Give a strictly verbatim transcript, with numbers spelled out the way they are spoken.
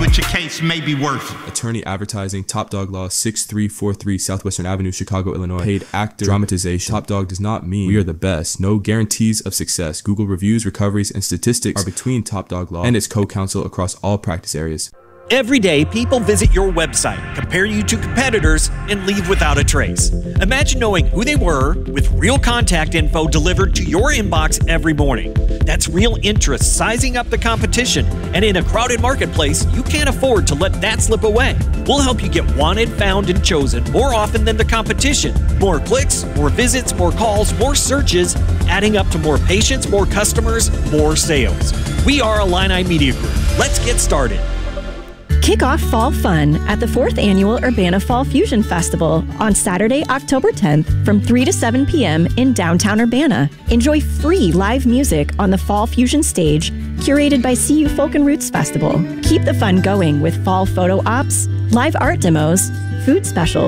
but your case may be worth it. Attorney Advertising, Top Dog Law, six three four three Southwestern Avenue, Chicago, Illinois. Paid actor, dramatization. Top Dog does not mean we are the best. No guarantees of success. Google reviews, recoveries, and statistics are between Top Dog Law and its co-counsel across all practice areas. Every day, people visit your website, compare you to competitors, and leave without a trace. Imagine knowing who they were with real contact info delivered to your inbox every morning. That's real interest sizing up the competition, and in a crowded marketplace, you can't afford to let that slip away. We'll help you get wanted, found, and chosen more often than the competition. More clicks, more visits, more calls, more searches, adding up to more patients, more customers, more sales. We are Illini Media Group. Let's get started. Kick off fall fun at the fourth Annual Urbana Fall Fusion Festival on Saturday, October tenth from three to seven p m in downtown Urbana. Enjoy free live music on the Fall Fusion stage, curated by C U Folk and Roots Festival. Keep the fun going with fall photo ops, live art demos, food specials,